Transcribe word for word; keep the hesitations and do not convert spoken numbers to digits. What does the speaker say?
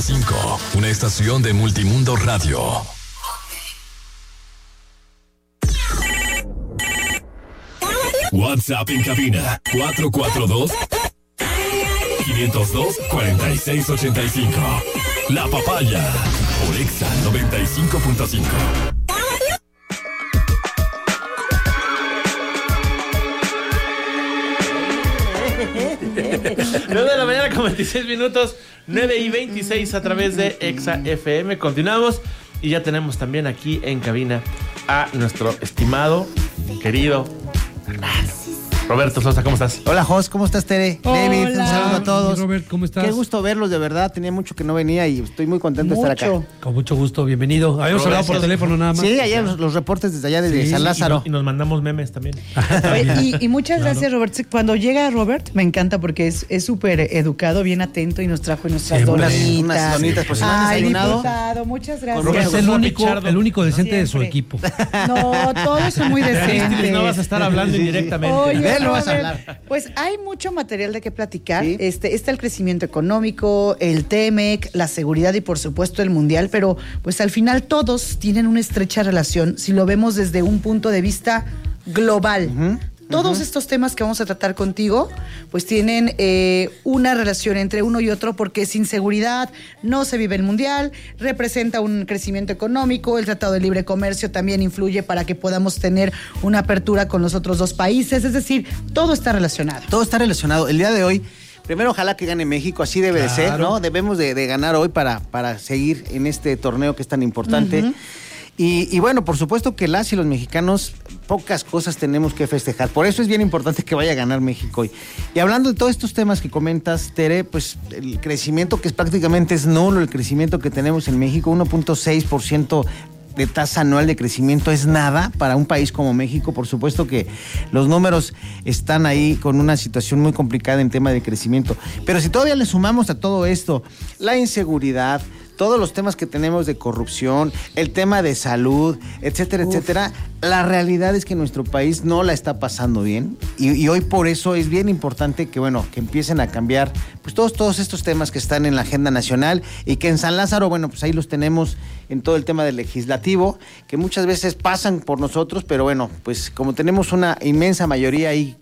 cinco, una estación de Multimundo Radio. WhatsApp en cabina cuatro cuatro dos, cinco cero dos, cuatro seis ocho cinco. La Papaya por Exa noventa y cinco punto cinco. nueve de la mañana con veintiséis minutos, nueve y veintiséis a través de Exa F M. Continuamos y ya tenemos también aquí en cabina a nuestro estimado, querido Roberto Sosa. ¿Cómo estás? Hola, Jos, ¿cómo estás, Tere? Hola. David, un saludo a todos. Robert, ¿cómo estás? Qué gusto verlos, de verdad. Tenía mucho que no venía y estoy muy contento mucho. de estar acá. Con mucho gusto, bienvenido. Habíamos hablado por teléfono nada más. Sí, allá los, los reportes desde allá, desde Sí, San Lázaro. Y, no, y nos mandamos memes también. Oye, y, y muchas Claro. gracias, Robert. Cuando llega Robert, me encanta porque es es súper educado, bien atento y nos trajo nuestras Siempre. donitas. Unas donitas, por si no han Ay, desayunado. diputado, muchas gracias. Robert Es el único, el único decente de su Siempre. equipo. No, todos son muy decentes. No vas a estar hablando indirectamente. Oye, De él no vas a Robert, hablar. Pues hay mucho material de qué platicar. Sí. Este, está el crecimiento económico, el Temec, la seguridad y por supuesto el mundial, pero pues al final todos tienen una estrecha relación si lo vemos desde un punto de vista global. Ujú. Todos estos temas que vamos a tratar contigo, pues tienen eh, una relación entre uno y otro, porque sin seguridad no se vive el mundial, representa un crecimiento económico, el Tratado de Libre Comercio también influye para que podamos tener una apertura con los otros dos países, es decir, todo está relacionado. Todo está relacionado. El día de hoy, primero ojalá que gane México, así debe Claro. de ser, ¿no? Debemos de, de ganar hoy para, para seguir en este torneo que es tan importante. Uh-huh. Y, y bueno, por supuesto que las y los mexicanos, pocas cosas tenemos que festejar. Por eso es bien importante que vaya a ganar México hoy. Y hablando de todos estos temas que comentas, Tere, pues el crecimiento que es prácticamente es nulo, el crecimiento que tenemos en México, uno punto seis por ciento de tasa anual de crecimiento es nada para un país como México. Por supuesto que los números están ahí con una situación muy complicada en tema de crecimiento. Pero si todavía le sumamos a todo esto la inseguridad, todos los temas que tenemos de corrupción, el tema de salud, etcétera, Uf. etcétera, la realidad es que nuestro país no la está pasando bien y, y hoy por eso es bien importante que, bueno, que empiecen a cambiar pues todos, todos estos temas que están en la agenda nacional y que en San Lázaro, bueno, pues ahí los tenemos en todo el tema del legislativo, que muchas veces pasan por nosotros, pero bueno, pues como tenemos una inmensa mayoría ahí